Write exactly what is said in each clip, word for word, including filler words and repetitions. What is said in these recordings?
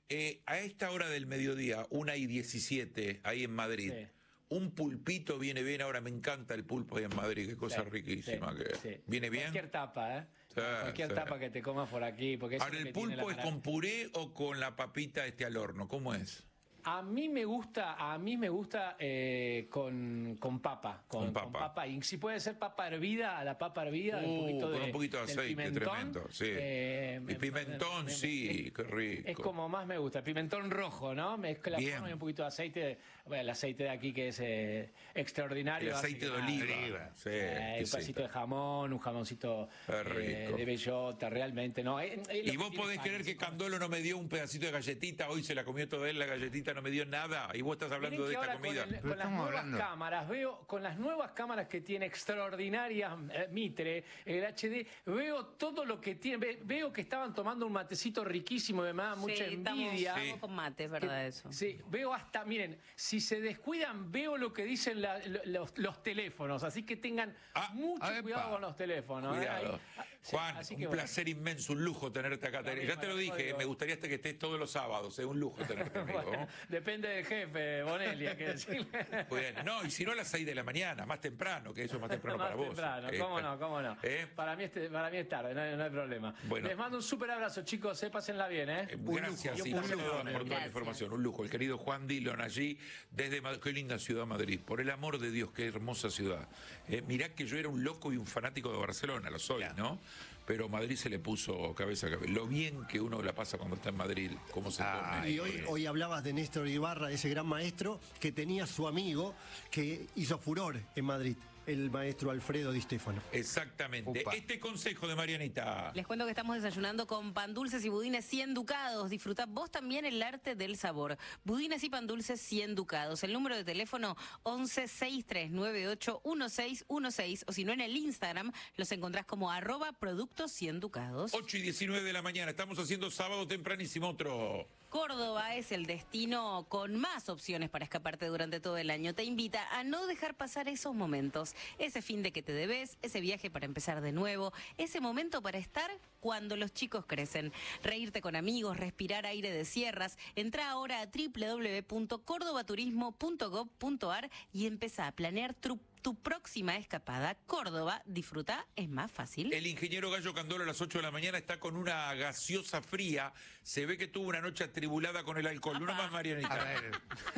Eh, a esta hora del mediodía, una y diecisiete, ahí en Madrid, sí. Un pulpito viene bien. Ahora me encanta el pulpo ahí en Madrid, qué cosa sí, riquísima. Sí, que sí. ¿Viene bien? Cualquier tapa, ¿eh? Sí, Cualquier sí. tapa que te comas por aquí. Porque Ahora, ¿el pulpo es con puré o con la papita este al horno? ¿Cómo es? A mí me gusta, a mí me gusta eh, con, con papa, con, con, papa. con papa. Y si puede ser papa hervida, a la papa hervida, uh, un poquito de, con un poquito de aceite, pimentón, tremendo. Sí. Eh, y pimentón, me, sí, me, qué rico. Es como más me gusta, pimentón rojo, ¿no? Mezcla y un poquito de aceite. Bueno, el aceite de aquí que es eh, extraordinario. El aceite de oliva. Sí, eh, un pedacito de jamón, un jamoncito eh, de bellota, realmente, ¿no? Eh, y vos podés creer que Candolo no me dio un pedacito de galletita, hoy se la comió toda él la galletita. No me dio nada y vos estás hablando de esta comida. Con, el, con las nuevas hablando. cámaras, veo con las nuevas cámaras que tiene extraordinarias eh, Mitre, el H D, veo todo lo que tiene. Ve, veo que estaban tomando un matecito riquísimo, me da mucha sí, envidia. Estamos sí. con mate, es verdad que, eso. Sí, veo hasta, miren, si se descuidan, veo lo que dicen la, los, los teléfonos, así que tengan ah, mucho epa. cuidado con los teléfonos. Cuidado. ¿eh? Ahí, Juan, así que, un bueno. placer inmenso, un lujo tenerte acá. Claro, ya te lo dije, digo. me gustaría hasta que estés todos los sábados, es un lujo tenerte amigo. Bueno, depende del jefe, Bonelli, hay que decirle. Bueno, no, y si no a las seis de la mañana, más temprano, que eso es más temprano más para temprano, vos. Cómo eh, no, cómo no. ¿Eh? Para, mí es, para mí es tarde, no hay, no hay problema. Bueno. Les mando un súper abrazo, chicos, eh, pásenla bien, ¿eh? eh gracias, sí, por toda la información, un lujo. El querido Juan Dillon allí, desde Madrid, qué linda ciudad Madrid, por el amor de Dios, qué hermosa ciudad. Eh, mirá que yo era un loco y un fanático de Barcelona, lo soy, ya. ¿no? Pero Madrid se le puso cabeza a cabeza. Lo bien que uno la pasa cuando está en Madrid, cómo se ah, come. Y hoy, hoy hablabas de Néstor Ibarra, ese gran maestro que tenía su amigo que hizo furor en Madrid, el maestro Alfredo Di Stéfano. Exactamente. Upa. Este consejo de Marianita. Les cuento que estamos desayunando con pan dulces y budines cien ducados. Disfrutá vos también el arte del sabor. Budines y pan dulces cien ducados. El número de teléfono once sesenta y tres noventa y ocho dieciséis dieciséis, o si no en el Instagram los encontrás como arroba productos cien ducados. ocho y diecinueve de la mañana. Estamos haciendo sábado tempranísimo otro. Córdoba es el destino con más opciones para escaparte durante todo el año. Te invita a no dejar pasar esos momentos. Ese fin de que te debes, ese viaje para empezar de nuevo, ese momento para estar cuando los chicos crecen. Reírte con amigos, respirar aire de sierras. Entra ahora a doble u doble u doble u punto cordobaturismo punto gob punto ar y empezá a planear tu Tu próxima escapada. Córdoba, disfruta, es más fácil. El ingeniero Gallo Candolo a las ocho de la mañana está con una gaseosa fría. Se ve que tuvo una noche atribulada con el alcohol. Apa. Una más, Marianita. A ver.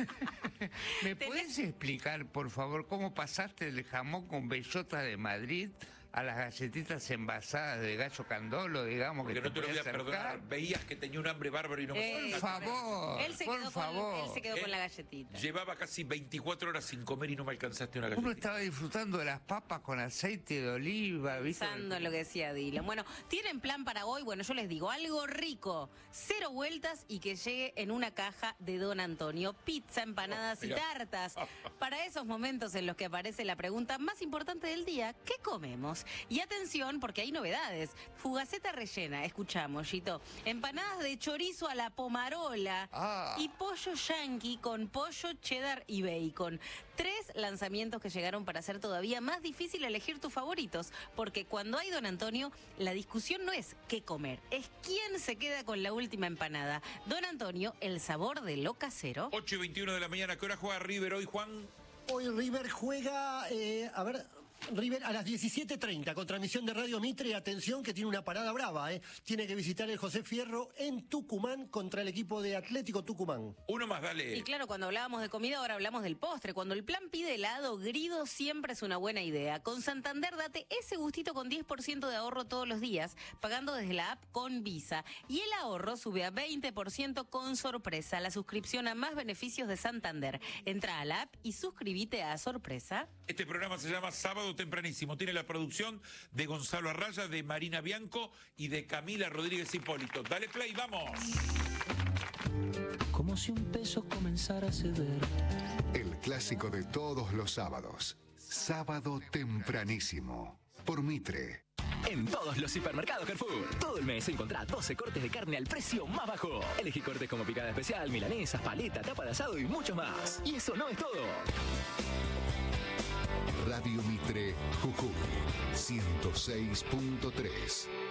¿Me puedes explicar, por favor, cómo pasaste del jamón con bellota de Madrid a las galletitas envasadas de Gallo Candolo, digamos? Porque que no te lo voy a acercar? perdonar. Veías que tenía un hambre bárbaro y no me eh, Por favor, él se por quedó favor. Con, él se quedó eh, con la galletita. Llevaba casi veinticuatro horas sin comer y no me alcanzaste una galletita. Uno estaba disfrutando de las papas con aceite de oliva, ¿viste? Pensando en lo que decía Dylan. Bueno, ¿tienen plan para hoy? Bueno, yo les digo, algo rico, cero vueltas y que llegue en una caja de Don Antonio. Pizza, empanadas oh, y tartas. Para esos momentos en los que aparece la pregunta más importante del día, ¿qué comemos? Y atención, porque hay novedades. Fugaceta rellena, escuchamos, Gito. Empanadas de chorizo a la pomarola ah. y pollo yanqui con pollo, cheddar y bacon. Tres lanzamientos que llegaron para hacer todavía más difícil elegir tus favoritos, porque cuando hay Don Antonio, la discusión no es qué comer, es quién se queda con la última empanada. Don Antonio, el sabor de lo casero. ocho y veintiuno de la mañana, ¿qué hora juega River hoy, Juan? Hoy River juega, eh, a ver... River a las diecisiete treinta con transmisión de Radio Mitre. Atención que tiene una parada brava, ¿eh? Tiene que visitar el José Fierro en Tucumán contra el equipo de Atlético Tucumán. Uno más, dale. Y claro, cuando hablábamos de comida, ahora hablamos del postre. Cuando el plan pide helado, Grido siempre es una buena idea. Con Santander date ese gustito con diez por ciento de ahorro todos los días, pagando desde la app con Visa. Y el ahorro sube a veinte por ciento con Sorpresa, la suscripción a más beneficios de Santander. Entra a la app y suscríbete a Sorpresa. Este programa se llama Sábado Tempranísimo. Tiene la producción de Gonzalo Arraya, de Marina Bianco y de Camila Rodríguez Hipólito. Dale play, vamos. Como si un peso comenzara a ceder. El clásico de todos los sábados. Sábado Tempranísimo. Por Mitre. En todos los hipermercados Carrefour, todo el mes encontrá doce cortes de carne al precio más bajo. Elegí cortes como picada especial, milanesas, paleta, tapa de asado y mucho más. Y eso no es todo. Radio Mitre, Jujuy, ciento seis punto tres.